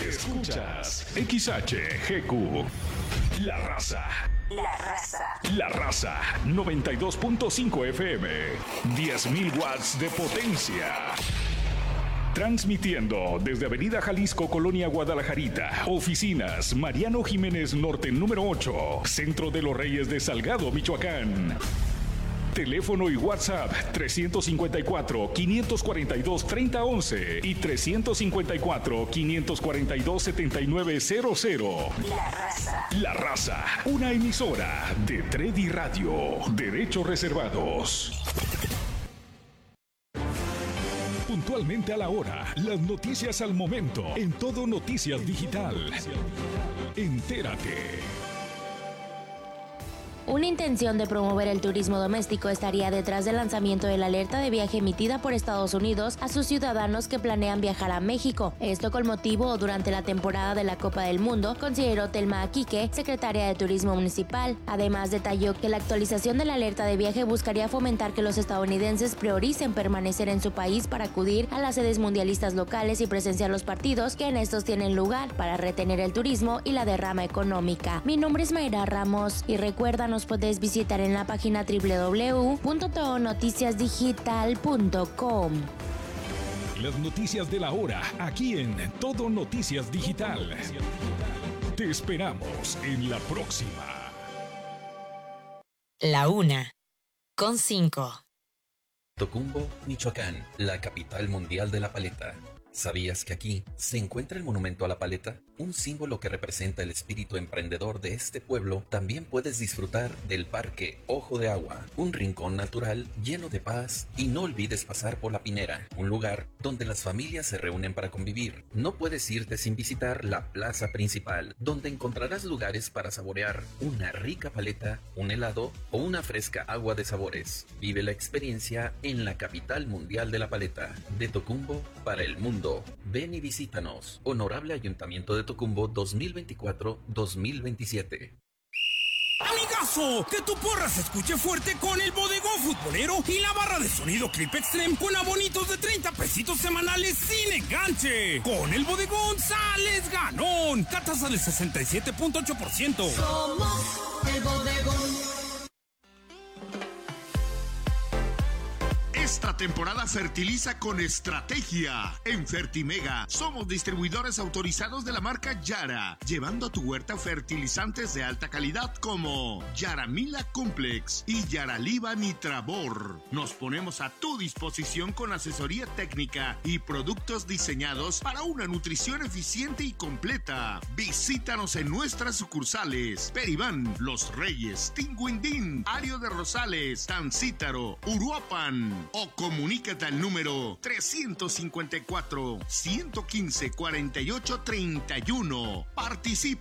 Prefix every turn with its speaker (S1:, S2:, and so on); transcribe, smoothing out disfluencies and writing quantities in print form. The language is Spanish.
S1: Escuchas XHGQ. La Raza.
S2: La Raza.
S1: La Raza 92.5 FM. 10.000 watts de potencia. Transmitiendo desde Avenida Jalisco, Colonia Guadalajarita. Oficinas Mariano Jiménez Norte número 8. Centro de los Reyes de Salgado, Michoacán. Teléfono y WhatsApp 354-542-3011 y 354-542-7900.
S2: La Raza.
S1: La Raza, una emisora de Tredi Radio. Derechos reservados. Puntualmente a la hora, las noticias al momento, en Todo Noticias Digital. Entérate.
S3: Una intención de promover el turismo doméstico estaría detrás del lanzamiento de la alerta de viaje emitida por Estados Unidos a sus ciudadanos que planean viajar a México. Esto con motivo durante la temporada de la Copa del Mundo, consideró Telma Aquique, secretaria de Turismo Municipal. Además, detalló que la actualización de la alerta de viaje buscaría fomentar que los estadounidenses prioricen permanecer en su país para acudir a las sedes mundialistas locales y presenciar los partidos que en estos tienen lugar, para retener el turismo y la derrama económica. Mi nombre es Mayra Ramos y recuerda, nos puedes visitar en la página www.todonoticiasdigital.com.
S1: Las noticias de la hora, aquí en Todo Noticias Digital. Te esperamos en la próxima.
S4: La 1:05.
S5: Tocumbo, Michoacán, la capital mundial de la paleta. ¿Sabías que aquí se encuentra el monumento a la paleta? Un símbolo que representa el espíritu emprendedor de este pueblo. También puedes disfrutar del Parque Ojo de Agua, un rincón natural lleno de paz, y no olvides pasar por La Pinera, un lugar donde las familias se reúnen para convivir. No puedes irte sin visitar la plaza principal, donde encontrarás lugares para saborear una rica paleta, un helado o una fresca agua de sabores. Vive la experiencia en la capital mundial de la paleta, de Tocumbo para el mundo. Ven y visítanos. Honorable Ayuntamiento de Tocumbo 2024-2027.
S6: ¡Amigazo! Que tu porra se escuche fuerte con el bodegón futbolero y la barra de sonido Clip Extreme con abonitos de 30 pesitos semanales sin enganche. Con el bodegón sales ganón. Tasa del 67.8%.
S2: Somos el bodegón.
S7: Esta temporada fertiliza con estrategia. En Fertimega somos distribuidores autorizados de la marca Yara, llevando a tu huerta fertilizantes de alta calidad como Yaramila Complex y Yaraliva Nitrabor. Nos ponemos a tu disposición con asesoría técnica y productos diseñados para una nutrición eficiente y completa. Visítanos en nuestras sucursales: Peribán, Los Reyes, Tinguindín, Ario de Rosales, Tancítaro, Uruapan. O comunícate al número 354-115-4831. Participa.